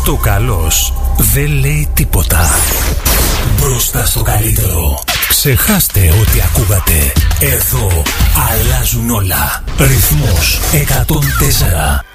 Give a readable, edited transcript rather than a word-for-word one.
Το καλός δεν λέει τίποτα. Μπροστά στο καλύτερο. Ξεχάστε ό,τι ακούγατε. Εδώ αλλάζουν όλα. Ρυθμός 104,7.